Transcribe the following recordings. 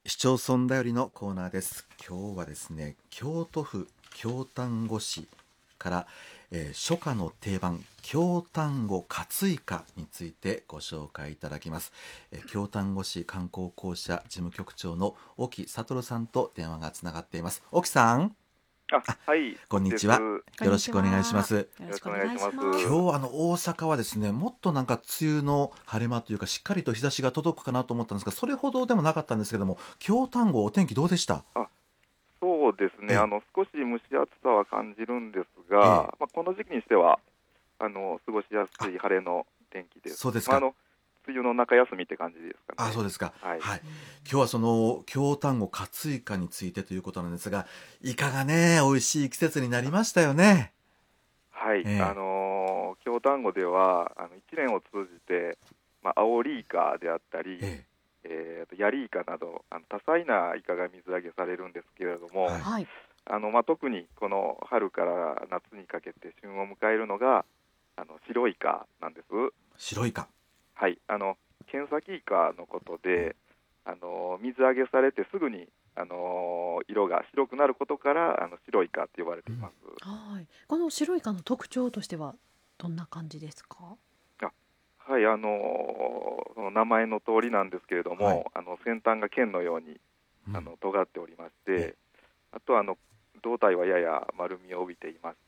市町村だよりのコーナーです。今日はですね、京都府京丹後市から、初夏の定番京丹後活イカについてご紹介いただきます。京丹後市観光公社事務局長の沖悟さんと電話がつながっています。沖さん、 はい、 こんにちは。よろしくお願いします。 よろしくお願いします。 今日大阪はですね、もっとなんか梅雨の晴れ間というかしっかりと日差しが届くかなと思ったんですが、それほどでもなかったんですけども、京丹後お天気どうでした？ そうですね、少し蒸し暑さは感じるんですが、この時期にしては過ごしやすい晴れの天気です。 そうですか。 梅雨の中休みって感じですかね。 そうですか。 はい。 今日はその京丹後活イカについてということなんですが、イカがね、美味しい季節になりましたよね。 はい。京丹後では一年を通じて、アオリイカであったり、ヤリイカなど多彩なイカが水揚げされるんですけれども、 はい。 特にこの春から夏にかけて旬を迎えるのが白イカなんです。 白イカ。 はい、ケンサキイカのことで、水揚げされてすぐに、色が白くなることから白イカと呼ばれています。 はい。この白イカの特徴としてはどんな感じですか？ はい、その名前の通りなんですけれども、先端が剣のように尖っておりまして、あと胴体はやや丸みを帯びていまして、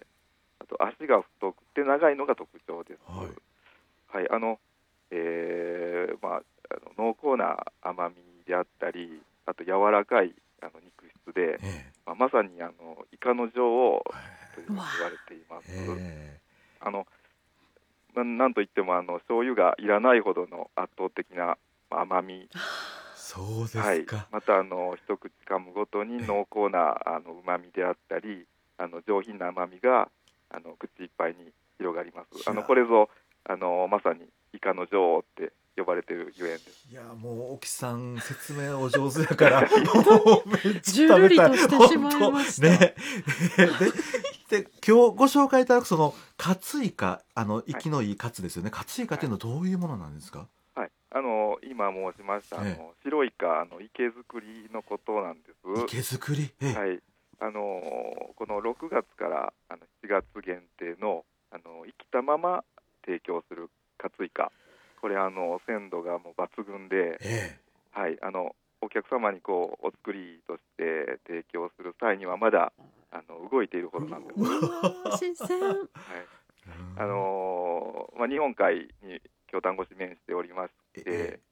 あと足が太くて長いのが特徴です。はい、濃厚な甘みであったり、あと柔らかい肉質で、まさにイカの女王と言われています。なんといっても醤油がいらないほどの圧倒的な甘み。 そうですか。 また一口噛むごとに濃厚な旨みであったり、上品な甘みが口いっぱいに広がります。これぞまさにイカの女王って呼ばれているゆえんです。 いや、もう沖さん説明お上手やからもうめっちじゅゃ食べたい。 るりとしてしまいました。 ね。で今日ご紹介いただくその活イカ、生きのいいカツですよね。活イカっていうのはどういうものなんですか？ はい、今申しました白イカ池作りのことなんです。 池作り。 はい。この6月から7月限定の生きたまま提供する活イカ、これ鮮度がもう抜群で、はい、お客様にお作りとして提供する際にはまだ動いているほどなんです。 新鮮。 はい。日本海に京丹後市面しておりまして、